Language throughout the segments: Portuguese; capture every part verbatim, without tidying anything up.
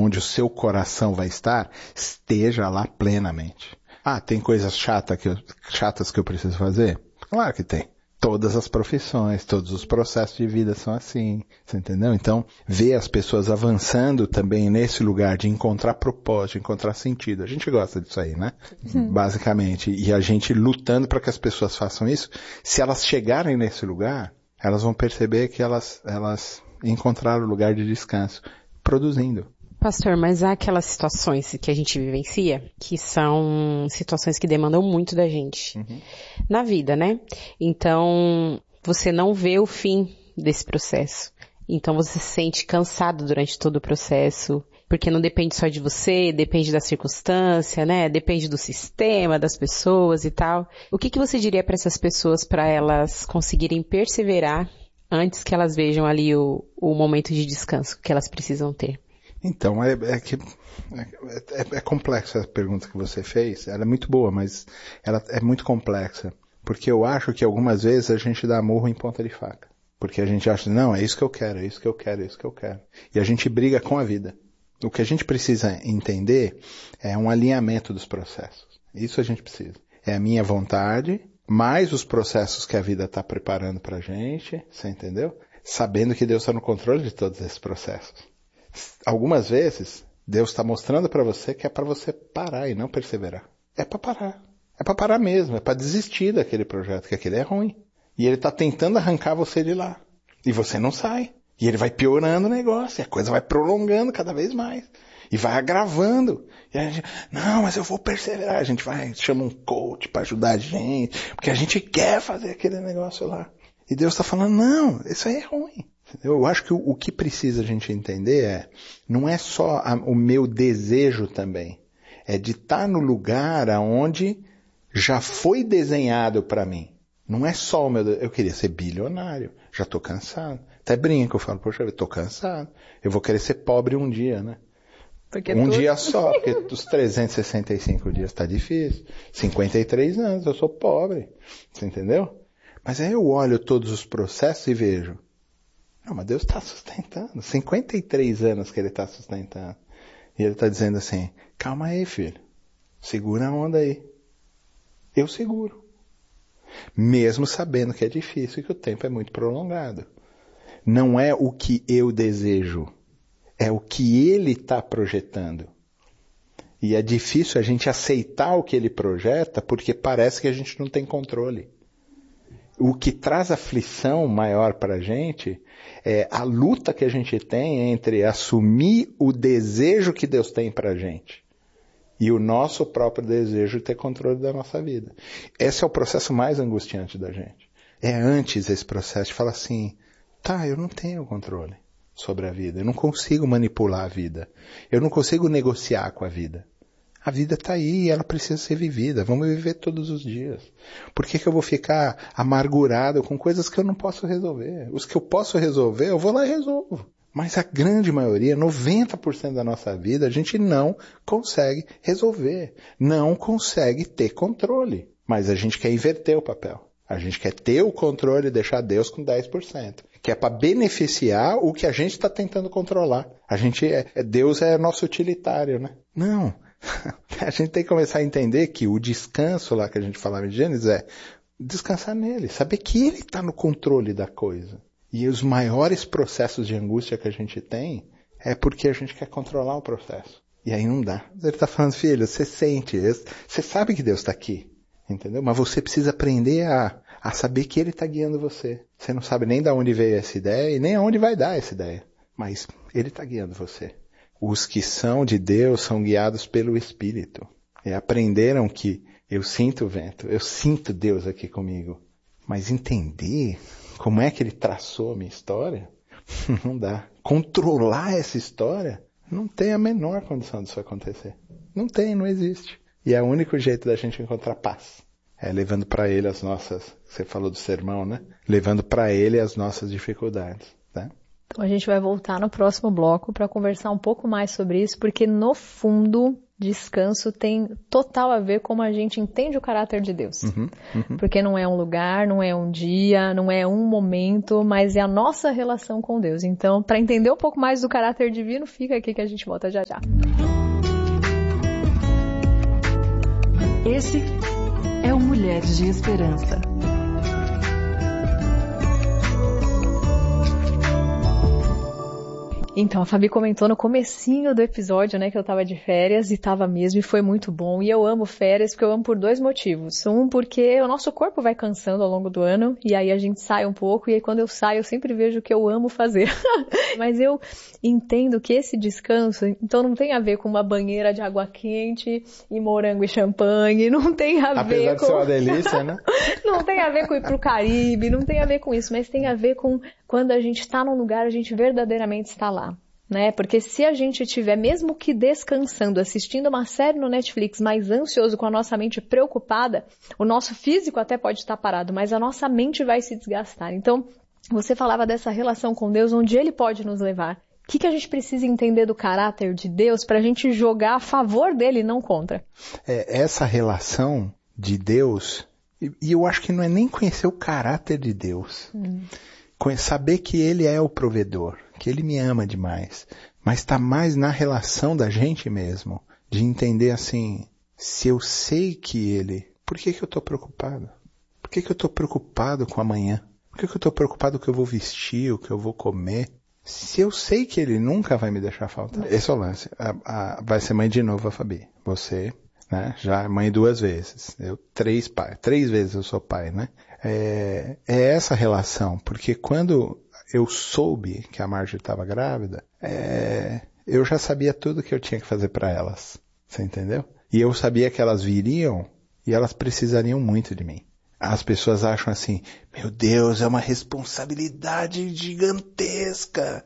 aonde o seu coração vai estar, esteja lá plenamente. Ah, tem coisas chata que eu, chatas que eu preciso fazer? Claro que tem. Todas as profissões, todos os processos de vida são assim, você entendeu? Então, ver as pessoas avançando também nesse lugar de encontrar propósito, de encontrar sentido. A gente gosta disso aí, né? Sim. Basicamente. E a gente lutando para que as pessoas façam isso. Se elas chegarem nesse lugar, elas vão perceber que elas, elas encontraram o lugar de descanso, produzindo. Pastor, mas há aquelas situações que a gente vivencia, que são situações que demandam muito da gente. Uhum. Na vida, né? Então, você não vê o fim desse processo. Então, você se sente cansado durante todo o processo, porque não depende só de você, depende da circunstância, né? Depende do sistema, das pessoas e tal. O que que você diria para essas pessoas, para elas conseguirem perseverar antes que elas vejam ali o, o momento de descanso que elas precisam ter? Então, é, é que é, é, é complexa a pergunta que você fez. Ela é muito boa, mas ela é muito complexa. Porque eu acho que algumas vezes a gente dá murro em ponta de faca. Porque a gente acha, não, é isso que eu quero, é isso que eu quero, é isso que eu quero. E a gente briga com a vida. O que a gente precisa entender é um alinhamento dos processos. Isso a gente precisa. É a minha vontade, mais os processos que a vida está preparando pra gente, você entendeu? Sabendo que Deus está no controle de todos esses processos. Algumas vezes, Deus está mostrando para você que é para você parar e não perseverar. É para parar. É para parar mesmo. É para desistir daquele projeto, que aquele é ruim. E ele está tentando arrancar você de lá. E você não sai. E ele vai piorando o negócio. E a coisa vai prolongando cada vez mais. E vai agravando. E a gente, não, mas eu vou perseverar. A gente vai, chama um coach para ajudar a gente. Porque a gente quer fazer aquele negócio lá. E Deus está falando, não, isso aí é ruim. Eu acho que o, o que precisa a gente entender é, não é só a, o meu desejo também, é de estar no lugar aonde já foi desenhado para mim. Não é só o meu desejo, eu queria ser bilionário, já estou cansado. Até brinco, eu falo, poxa, eu estou cansado, eu vou querer ser pobre um dia, né? Porque um tudo... dia só, porque dos trezentos e sessenta e cinco dias está difícil. cinquenta e três anos, eu sou pobre, você entendeu? Mas aí eu olho todos os processos e vejo, não, mas Deus está sustentando. cinquenta e três anos que Ele está sustentando. E Ele está dizendo assim, calma aí, filho. Segura a onda aí. Eu seguro. Mesmo sabendo que é difícil e que o tempo é muito prolongado. Não é o que eu desejo. É o que Ele está projetando. E é difícil a gente aceitar o que Ele projeta porque parece que a gente não tem controle. O que traz aflição maior para a gente é a luta que a gente tem entre assumir o desejo que Deus tem para a gente e o nosso próprio desejo de ter controle da nossa vida. Esse é o processo mais angustiante da gente. É antes esse processo de falar assim, tá, eu não tenho controle sobre a vida, eu não consigo manipular a vida, eu não consigo negociar com a vida. A vida está aí e ela precisa ser vivida. Vamos viver todos os dias. Por que que eu vou ficar amargurado com coisas que eu não posso resolver? Os que eu posso resolver, eu vou lá e resolvo. Mas a grande maioria, noventa por cento da nossa vida, a gente não consegue resolver. Não consegue ter controle. Mas a gente quer inverter o papel. A gente quer ter o controle e deixar Deus com dez por cento. Que é para beneficiar o que a gente está tentando controlar. A gente é, Deus é nosso utilitário, né? Não. A gente tem que começar a entender que o descanso lá que a gente falava em Gênesis é descansar nele, saber que ele está no controle da coisa. E os maiores processos de angústia que a gente tem é porque a gente quer controlar o processo. E aí não dá. Ele está falando, filho, você sente, você sabe que Deus está aqui, entendeu? Mas você precisa aprender a, a saber que ele está guiando você. Você não sabe nem de onde veio essa ideia e nem aonde vai dar essa ideia. Mas ele está guiando você. Os que são de Deus são guiados pelo Espírito. E aprenderam que eu sinto o vento, eu sinto Deus aqui comigo. Mas entender como é que Ele traçou a minha história, não dá. Controlar essa história, não tem a menor condição disso acontecer. Não tem, não existe. E é o único jeito da gente encontrar paz. É levando para Ele as nossas, você falou do sermão, né? Levando para Ele as nossas dificuldades, tá? Então a gente vai voltar no próximo bloco para conversar um pouco mais sobre isso, porque no fundo descanso tem total a ver com como a gente entende o caráter de Deus. Uhum, uhum. Porque não é um lugar, não é um dia, não é um momento, mas é a nossa relação com Deus. Então, para entender um pouco mais do caráter divino, fica aqui que a gente volta já já. Esse é o Mulheres de Esperança. Então, a Fabi comentou no comecinho do episódio, né, que eu tava de férias e tava mesmo, e foi muito bom. E eu amo férias porque eu amo por dois motivos. Um, porque o nosso corpo vai cansando ao longo do ano, e aí a gente sai um pouco, e aí quando eu saio eu sempre vejo o que eu amo fazer. Mas eu entendo que esse descanso, então não tem a ver com uma banheira de água quente e morango e champanhe, não tem a Apesar ver de com... ser uma delícia, né? Não tem a ver com ir pro Caribe, não tem a ver com isso, mas tem a ver com quando a gente está num lugar, a gente verdadeiramente está lá, né? Porque se a gente estiver, mesmo que descansando, assistindo uma série no Netflix, mais ansioso, com a nossa mente preocupada, o nosso físico até pode estar parado, mas a nossa mente vai se desgastar. Então, você falava dessa relação com Deus, onde Ele pode nos levar. O que, que a gente precisa entender do caráter de Deus para a gente jogar a favor dele e não contra? É, essa relação de Deus, e, e eu acho que não é nem conhecer o caráter de Deus. Hum. Saber que Ele é o provedor, que Ele me ama demais, mas está mais na relação da gente mesmo, de entender assim, se eu sei que Ele, por que que eu estou preocupado? Por que que eu estou preocupado com amanhã? Por que que eu estou preocupado com o que eu vou vestir, o que eu vou comer? Se eu sei que Ele nunca vai me deixar faltar. Esse é o lance. A, a, vai ser mãe de novo a Fabi. Você, né, já é mãe duas vezes. Eu três pai, três vezes eu sou pai, né? É, é essa relação, porque quando eu soube que a Marjorie estava grávida, é, eu já sabia tudo que eu tinha que fazer para elas, você entendeu? E eu sabia que elas viriam e elas precisariam muito de mim. As pessoas acham assim, meu Deus, é uma responsabilidade gigantesca.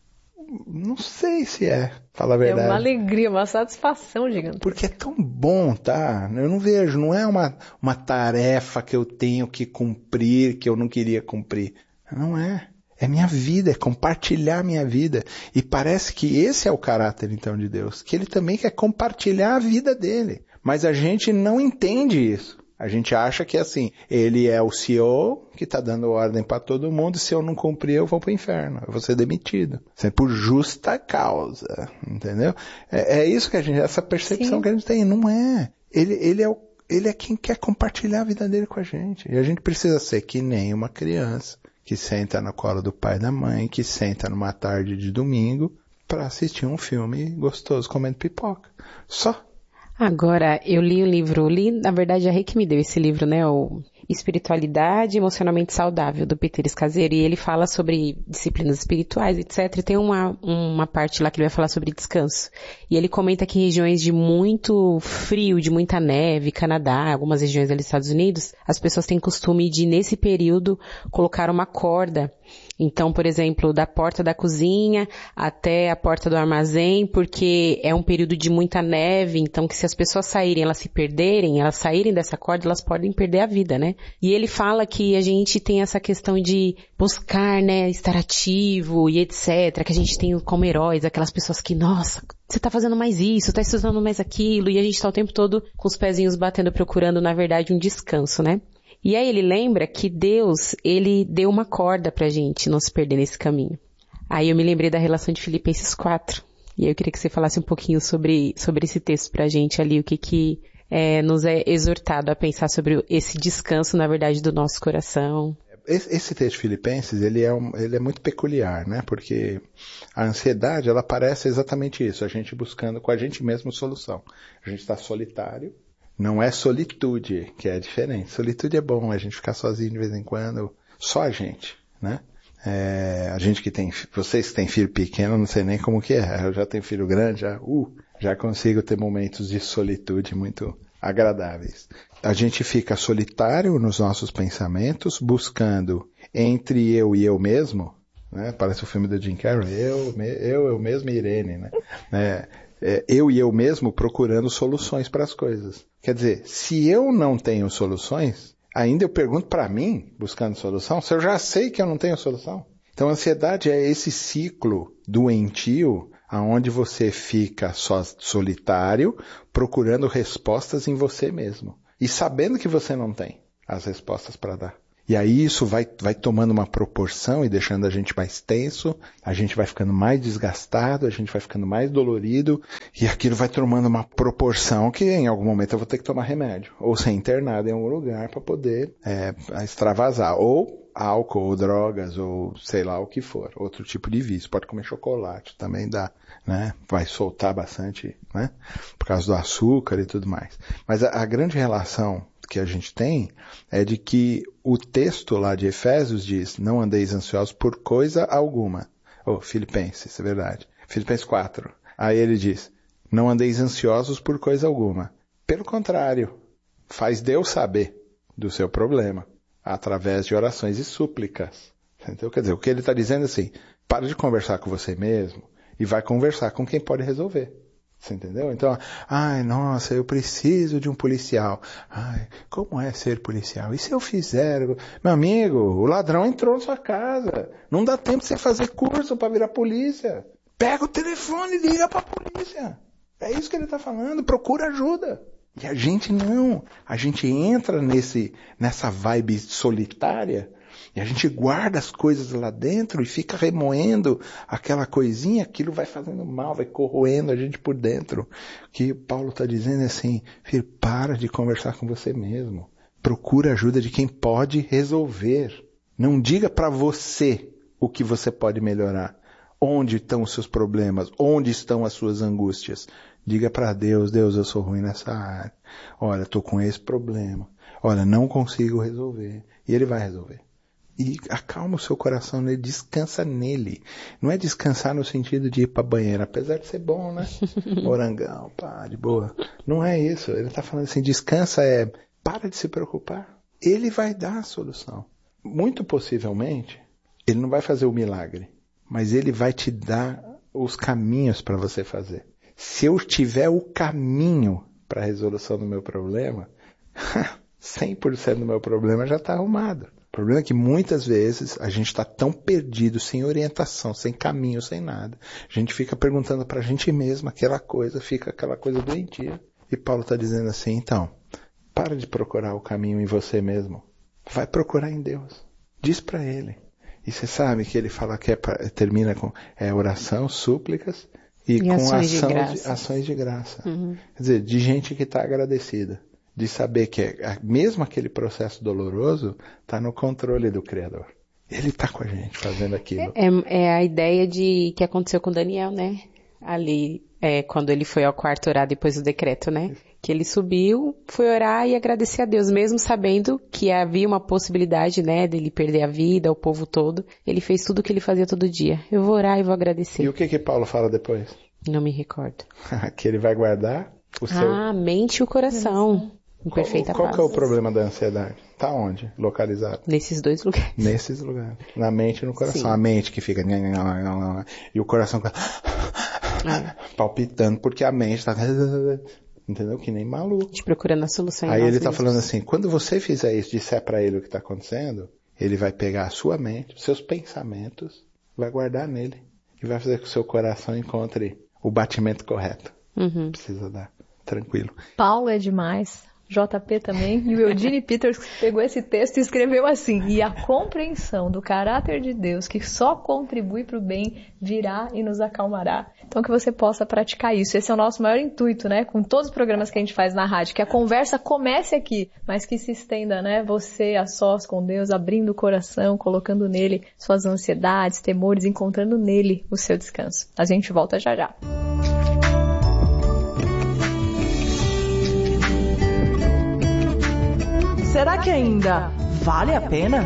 Não sei se é, fala a verdade. É uma alegria, uma satisfação gigante. Porque é tão bom, tá? Eu não vejo, não é uma, uma tarefa que eu tenho que cumprir, que eu não queria cumprir. Não é. É minha vida, é compartilhar minha vida. E parece que esse é o caráter, então, de Deus. Que Ele também quer compartilhar a vida dele. Mas a gente não entende isso. A gente acha que, assim, Ele é o C E O que está dando ordem para todo mundo, e se eu não cumprir, eu vou para o inferno. Eu vou ser demitido. Isso é por justa causa, entendeu? É, é isso que a gente, essa percepção Sim. que a gente tem. Não é. Ele, ele, é o, ele é quem quer compartilhar a vida dele com a gente. E a gente precisa ser que nem uma criança que senta no colo do pai e da mãe, que senta numa tarde de domingo para assistir um filme gostoso comendo pipoca. Só. Agora, eu li o livro, li, na verdade, a Rei que me deu esse livro, né, o Espiritualidade Emocionalmente Saudável, do Peter Scazzero, e ele fala sobre disciplinas espirituais, etcétera. E tem uma, uma parte lá que ele vai falar sobre descanso. E ele comenta que em regiões de muito frio, de muita neve, Canadá, algumas regiões ali dos Estados Unidos, as pessoas têm costume de, nesse período, colocar uma corda. Então, por exemplo, da porta da cozinha até a porta do armazém, porque é um período de muita neve, então que se as pessoas saírem, elas se perderem, elas saírem dessa corda, elas podem perder a vida, né? E ele fala que a gente tem essa questão de buscar, né, estar ativo e etcétera, que a gente tem como heróis, aquelas pessoas que, nossa, você tá fazendo mais isso, tá estudando mais aquilo, e a gente tá o tempo todo com os pezinhos batendo, procurando, na verdade, um descanso, né? E aí ele lembra que Deus, ele deu uma corda pra gente não se perder nesse caminho. Aí eu me lembrei da relação de Filipenses quatro. E aí eu queria que você falasse um pouquinho sobre, sobre esse texto pra gente ali, o que que é, nos é exortado a pensar sobre esse descanso, na verdade, do nosso coração. Esse, esse texto de Filipenses, ele é, um, ele é muito peculiar, né? Porque a ansiedade, ela parece exatamente isso, a gente buscando com a gente mesmo solução. A gente está solitário. Não é solitude, que é diferente. Solitude é bom, a gente ficar sozinho de vez em quando, só a gente, né? É, a gente que tem, vocês que têm filho pequeno, não sei nem como que é. Eu já tenho filho grande, já, uh, já consigo ter momentos de solitude muito agradáveis. A gente fica solitário nos nossos pensamentos, buscando entre eu e eu mesmo, né? Parece o filme do Jim Carrey, eu, eu, eu mesmo e Irene, né? É, é, eu e eu mesmo procurando soluções para as coisas. Quer dizer, se eu não tenho soluções, ainda eu pergunto para mim, buscando solução, se eu já sei que eu não tenho solução. Então a ansiedade é esse ciclo doentio, aonde você fica só solitário, procurando respostas em você mesmo. E sabendo que você não tem as respostas para dar. E aí isso vai, vai tomando uma proporção e deixando a gente mais tenso, a gente vai ficando mais desgastado, a gente vai ficando mais dolorido, e aquilo vai tomando uma proporção que em algum momento eu vou ter que tomar remédio, ou ser internado em algum lugar para poder é, extravasar, ou álcool, ou drogas, ou sei lá o que for, outro tipo de vício. Pode comer chocolate, também dá, né? Vai soltar bastante, né? Por causa do açúcar e tudo mais. Mas a, a grande relação que a gente tem é de que o texto lá de Efésios diz, não andeis ansiosos por coisa alguma. Oh, Filipenses, é verdade. Filipenses quatro. Aí ele diz, não andeis ansiosos por coisa alguma. Pelo contrário, faz Deus saber do seu problema, através de orações e súplicas. Entendeu? Quer dizer, o que ele está dizendo é assim, para de conversar com você mesmo e vai conversar com quem pode resolver. Você entendeu? Então, ai, nossa, eu preciso de um policial. Ai, como é ser policial? E se eu fizer? Meu amigo, o ladrão entrou na sua casa. Não dá tempo de você fazer curso para virar polícia. Pega o telefone e liga para a polícia. É isso que ele está falando. Procura ajuda. E a gente não. A gente entra nesse, nessa vibe solitária e a gente guarda as coisas lá dentro e fica remoendo aquela coisinha, aquilo vai fazendo mal, vai corroendo a gente por dentro. O que Paulo está dizendo é assim, filho, para de conversar com você mesmo. Procura ajuda de quem pode resolver. Não diga para você o que você pode melhorar. Onde estão os seus problemas? Onde estão as suas angústias? Diga para Deus, Deus, eu sou ruim nessa área. Olha, estou com esse problema. Olha, não consigo resolver. E Ele vai resolver. E acalma o seu coração nele, descansa nele. Não é descansar no sentido de ir para a banheira, apesar de ser bom, né? Orangão, pá, de boa. Não é isso. Ele está falando assim, descansa é, para de se preocupar. Ele vai dar a solução. Muito possivelmente, ele não vai fazer o milagre, mas ele vai te dar os caminhos para você fazer. Se eu tiver o caminho para a resolução do meu problema, cem por cento do meu problema já está arrumado. O problema é que muitas vezes a gente está tão perdido, sem orientação, sem caminho, sem nada. A gente fica perguntando para a gente mesmo aquela coisa, fica aquela coisa doentia. E Paulo está dizendo assim, então, para de procurar o caminho em você mesmo. Vai procurar em Deus. Diz para Ele. E você sabe que ele fala que é pra, termina com é, oração, súplicas e, e com ações, ação de graça. De, ações de graça. Uhum. Quer dizer, de gente que está agradecida. De saber que é, mesmo aquele processo doloroso está no controle do Criador. Ele está com a gente fazendo aquilo. É, é a ideia de que aconteceu com Daniel, né? Ali, é, quando ele foi ao quarto orar depois do decreto, né? Que ele subiu, foi orar e agradecer a Deus, mesmo sabendo que havia uma possibilidade, né, dele perder a vida, o povo todo. Ele fez tudo o que ele fazia todo dia. Eu vou orar e vou agradecer. E o que que Paulo fala depois? Não me recordo. Que ele vai guardar o seu... Ah, mente e o coração. Em perfeita qual, paz. Qual que é o problema da ansiedade? Tá onde? Localizado? Nesses dois lugares. Nesses lugares. Na mente e no coração. Sim. A mente que fica... E o coração é. palpitando, porque a mente está... Entendeu? Que nem maluco. A gente procurando a solução em Aí ele está falando assim, quando você fizer isso, disser para ele o que está acontecendo, ele vai pegar a sua mente, os seus pensamentos, vai guardar nele. E vai fazer com que o seu coração encontre o batimento correto. Uhum. Precisa dar. Tranquilo. Paulo é demais. J P também, e o Eugene Peters pegou esse texto e escreveu assim, e a compreensão do caráter de Deus, que só contribui para o bem, virá e nos acalmará. Então que você possa praticar isso. Esse é o nosso maior intuito, né? Com todos os programas que a gente faz na rádio, que a conversa comece aqui, mas que se estenda, né? Você a sós com Deus, abrindo o coração, colocando nele suas ansiedades, temores, encontrando nele o seu descanso. A gente volta já já. Será que ainda vale a pena?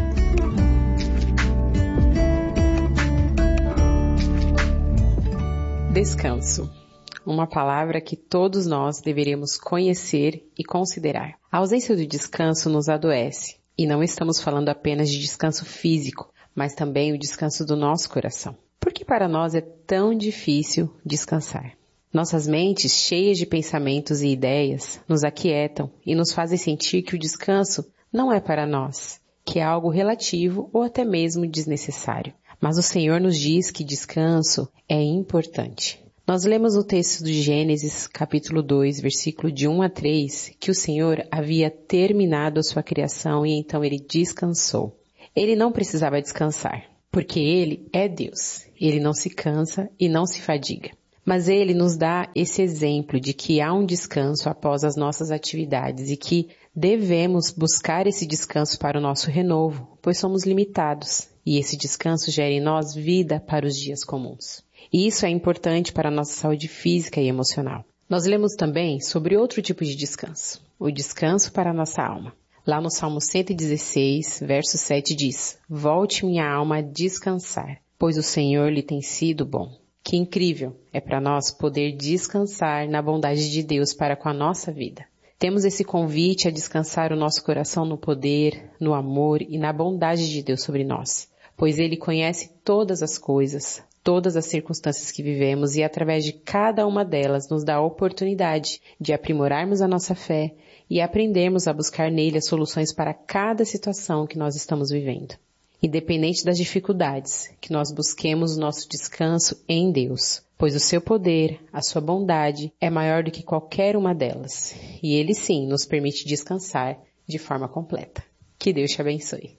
Descanso. Uma palavra que todos nós deveríamos conhecer e considerar. A ausência do descanso nos adoece. E não estamos falando apenas de descanso físico, mas também o descanso do nosso coração. Por que para nós é tão difícil descansar? Nossas mentes, cheias de pensamentos e ideias, nos aquietam e nos fazem sentir que o descanso não é para nós, que é algo relativo ou até mesmo desnecessário. Mas o Senhor nos diz que descanso é importante. Nós lemos o texto de Gênesis, capítulo dois, versículo de um a três, que o Senhor havia terminado a sua criação e então ele descansou. Ele não precisava descansar, porque ele é Deus. Ele não se cansa e não se fadiga. Mas ele nos dá esse exemplo de que há um descanso após as nossas atividades e que devemos buscar esse descanso para o nosso renovo, pois somos limitados e esse descanso gera em nós vida para os dias comuns. E isso é importante para a nossa saúde física e emocional. Nós lemos também sobre outro tipo de descanso, o descanso para a nossa alma. Lá no Salmo cento e dezesseis, verso sete diz: volte minha alma a descansar, pois o Senhor lhe tem sido bom. Que incrível é para nós poder descansar na bondade de Deus para com a nossa vida. Temos esse convite a descansar o nosso coração no poder, no amor e na bondade de Deus sobre nós, pois Ele conhece todas as coisas, todas as circunstâncias que vivemos e através de cada uma delas nos dá a oportunidade de aprimorarmos a nossa fé e aprendermos a buscar nele as soluções para cada situação que nós estamos vivendo. Independente das dificuldades, que nós busquemos o nosso descanso em Deus, pois o seu poder, a sua bondade é maior do que qualquer uma delas. E Ele sim nos permite descansar de forma completa. Que Deus te abençoe.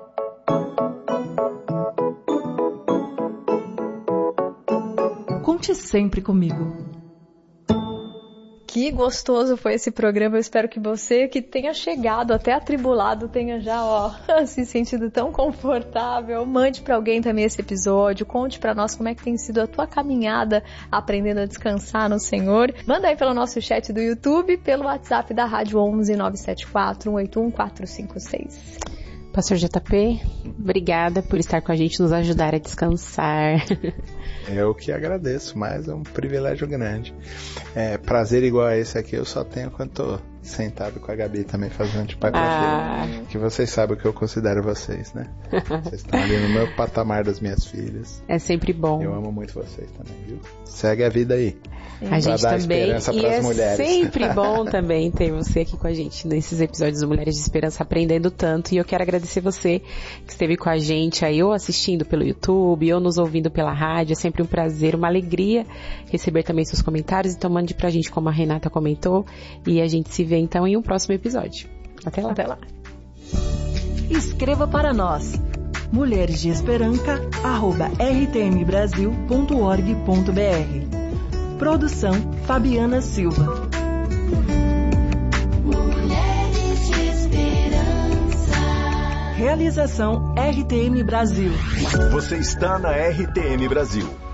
Conte sempre comigo. Que gostoso foi esse programa. Eu espero que você que tenha chegado até atribulado tenha já, ó, se sentido tão confortável. Mande para alguém também esse episódio. Conte para nós como é que tem sido a tua caminhada aprendendo a descansar no Senhor. Manda aí pelo nosso chat do YouTube, pelo WhatsApp da Rádio onze nove sete quatro um oito um quatro cinco seis. Pastor J P, obrigada por estar com a gente, nos ajudar a descansar. Eu que agradeço, mas é um privilégio grande. É, prazer igual a esse aqui eu só tenho quando tô sentado com a Gabi também fazendo de pai pra ah. filha. Que vocês sabem o que eu considero vocês, né? Vocês estão ali no meu patamar das minhas filhas. É sempre bom. Eu amo muito vocês também, viu? Segue a vida aí. A gente também, e é mulheres. sempre bom também ter você aqui com a gente nesses episódios do Mulheres de Esperança, aprendendo tanto, e eu quero agradecer você que esteve com a gente aí, ou assistindo pelo YouTube, ou nos ouvindo pela rádio. É sempre um prazer, uma alegria receber também seus comentários, então mande pra gente como a Renata comentou, e a gente se vê então em um próximo episódio. Até lá. Até lá. Escreva para nós, mulheres de esperança arroba r t m brasil ponto org ponto b r. Produção Fabiana Silva. Mulheres de Esperança. Realização R T M Brasil. Você está na R T M Brasil.